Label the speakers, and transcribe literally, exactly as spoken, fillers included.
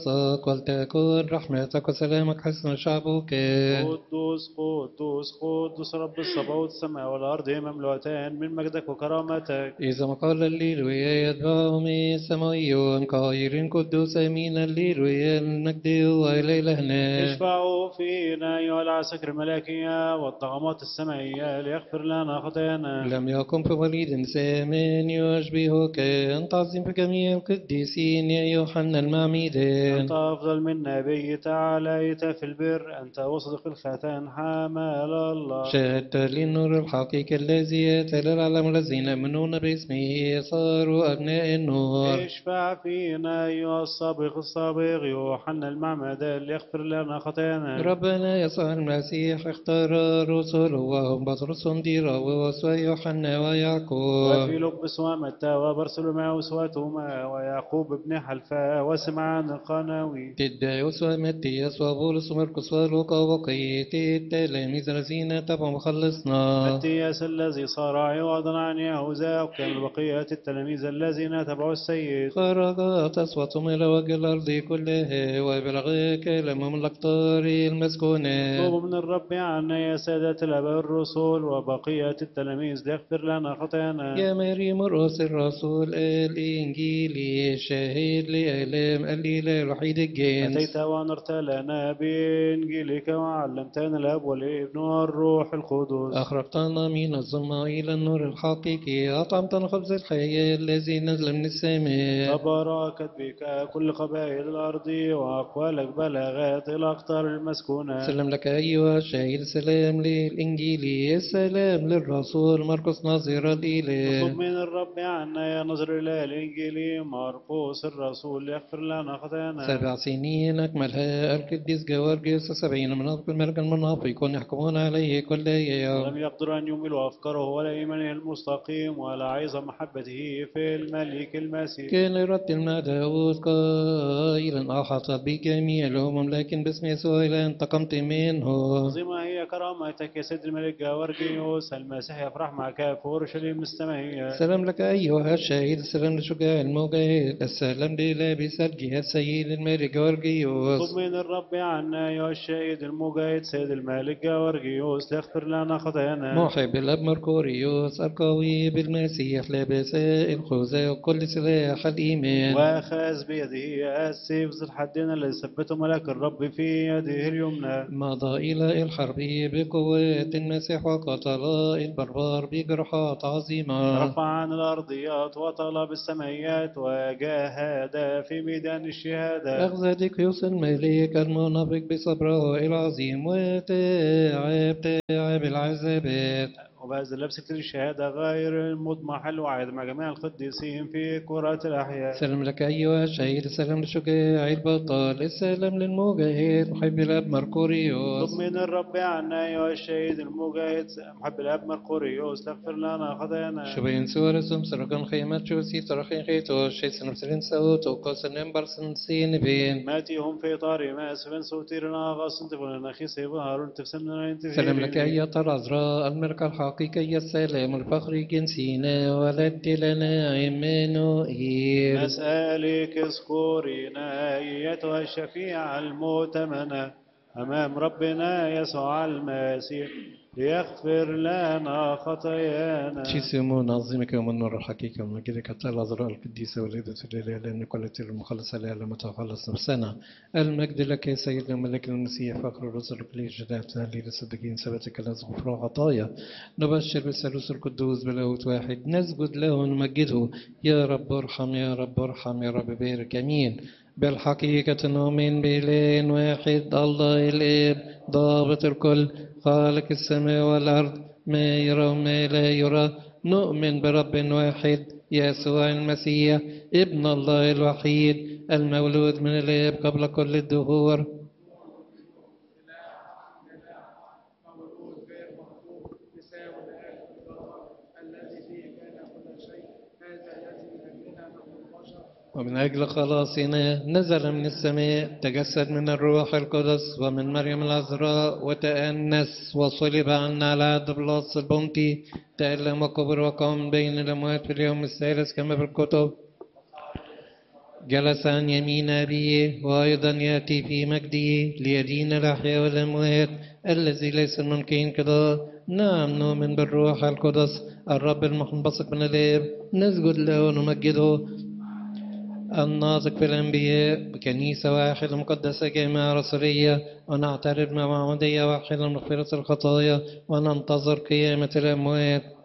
Speaker 1: ولتكن رحمتك وسلامك حسن شعبك.
Speaker 2: قدوس قدوس قدوس رب الصباوت السماء والأرض مملوءتان من مجدك وكرامتك.
Speaker 1: إذا ما قال الليل ويتبعهم السماويون قائلين قدوس أمين الليل والمجد وإلى إلهنا.
Speaker 2: اشفعوا فينا أيها العساكر الملائكية والطغمات السمائية ليغفر لنا خطايانا.
Speaker 1: لم يكن في وليد سامن يشبهك، أنت عظيم في جميع القديسين يا يوحنا المعمدان.
Speaker 2: أنت أفضل من نبي تعاليت في البر، أنت وصدق الختان حمال الله.
Speaker 1: شهدت للنور الحقيقي الذي يأتي للعالم الذين يؤمنون باسمه صاروا أبناء النور.
Speaker 2: اشفع فينا أيها الصابغ الصابغ يوحنا المعمدان ليغفر لنا خطايانا.
Speaker 1: ربنا يسوع المسيح اختار رسله وهم بطرس ديرا ووسوى يوحنا ويعقوب
Speaker 2: وفي لبس ومتى وبرسلماوس وتوما ويعقوب ابن حلفاء وسمعان القناوي.
Speaker 1: تدعيوس ومتياس وبولس ومرقس ولوقا وقيت التلاميذ الذين تبعوا مخلصنا.
Speaker 2: متياس الذي صار عوضا عن يهوذا وكان بقية التلاميذ الذين تبعوا السيد.
Speaker 1: خرجت أصواتهم إلى وجه الأرض كلها وبلغ كلامهم الأقطار المسكونة.
Speaker 2: اطلبوا من الرب عنا يا سادة الآباء الرسل وبقية التلاميذ ليغفر لنا خطايانا.
Speaker 1: يا مريم رؤوس الرسول الإنجيلي الشاهد لآلام الإله الوحيد الجنس.
Speaker 2: أتيت ونرت لنا بإنجيلك وعلمتنا الأب والابن والروح القدس.
Speaker 1: أخرجتنا من الظلمة إلى النور الحقيقي، أطعمتنا خبز الحياة الذي نزل من السماء.
Speaker 2: تباركت بك كل قبائل الأرض وأقوالك بلغت إلى الأقطار المسكونة.
Speaker 1: سلام لك أيها الشهيد، سلام للإنجيلي، السلام للرسول مرقس ناظر الإله.
Speaker 2: اطلب من الرب عنا يا نظر إلى الإنجيل مرقس الرسول يغفر لنا خطايانا.
Speaker 1: سبع سنين أكملها القديس جوارجيوس، سبعين منافق الملك المنافقون يحكمون عليه كل يوم.
Speaker 2: لم يقدر أن يملوا أفكاره ولا إيمانه المستقيم ولا عظم محبته في الملك المسيح.
Speaker 1: كان يرتل مع داود قائلا أحاط بجميع الأمم لكن باسم يسوع إلى انتقمت منه.
Speaker 2: عظيمة هي كرامتك يا سيد الملك جوارجيوس، المسيح يفرح معك في أورشليم السمائية.
Speaker 1: سلام لك أيها الشهيد، السلام لشجاع المجاهد، السلام للابس الجهاد السيد الملك جوارجيوس.
Speaker 2: اطلب من الرب عنا أيها الشهيد المجاهد سيد الملك جوارجيوس ليغفر لنا خطايانا.
Speaker 1: محب الأب مركوريوس القوي بالمسيح لابس الخوذة وكل سلاح الإيمان.
Speaker 2: وأخذ بيده السيف ذو الحدين الذي ثبته ملاك الرب في يده اليمنى.
Speaker 1: مضى إلى الحرب بقوات المسيح وقتل البربار بجراحات عظيمة.
Speaker 2: رفع عن الأرضيات وطلب السمايات وجاهد في ميدان الشهادة.
Speaker 1: أخذ ديكيوس الملك المنافق بصبره العظيم وتعب تعب العذابات.
Speaker 2: وبهذا اللبس كتير الشهادة غير المضمحل وعيد مع جميع القديسين في كرة الأحياء.
Speaker 1: سلام لك أيها الشهيد، السلام لشجاع البطل، السلام للمجاهد محب الأب مركوريوس.
Speaker 2: اطلب من الرب عنا أيها الشهيد المجاهد محب الأب مركوريوس تغفر لنا خطايانا.
Speaker 1: شبين سورسم سرقن خيمات شوسي ترخين خيتوش شيسن بسرين سوت وقوسن امبرسن سينبين.
Speaker 2: ماتيهم في طاري ما سفن سوتيرنا غاصن تفلنا نخي سيبهارون تفسمنا ينتفي.
Speaker 1: سلام لك أيها العذراء الملكة الحقيقية، السلام الفخر جنسينا ولدت لنا عمانوئيل.
Speaker 2: نسألك اذكرينا أيتها الشفيعة المؤتمنة أمام ربنا يسوع المسيح ليغفر لنا خطايانا.
Speaker 1: شيسمو نعظمك يوم النور الحقيقة ومجدك حتى العذراء القديسة وليدة الإله لأن كل المخلصة لها لما تخلص نفسنا. المجد لك يا سيد الملك المسيح فخر الرسل كل الجدات هذه للصديقين ثبتك الناس غفران خطايا. نبشر بالثالوث القدوس بلاهوت واحد نسجد له ونمجده. يا رب ارحم يا رب ارحم يا رب بارك امين. بالحقيقة نؤمن بإله واحد الله الآب ضابط الكل خالق السماء والأرض ما يرى وما لا يرى. نؤمن برب واحد يسوع المسيح ابن الله الوحيد المولود من الآب قبل كل الدهور ومن أجل خلاصنا نزل من السماء تجسد من الروح القدس ومن مريم العذراء وتأنس وصلب عنا على عهد بلاطس البنطي تألم وكبر وقام بين الأموات في اليوم الثالث كما في الكتب جلس عن يمين أبيه وأيضا يأتي في مجده ليدين الأحياء والأموات الذي ليس ممكن كده. نعم نؤمن بالروح القدس الرب المنبثق من الآب نسجد له ونمجده الناطق بالأنبياء بكنيسة واحدة مقدسة جامعة رسولية ونعترف بمعمودية واحدة لمغفرة الخطايا وننتظر قيامة الأموات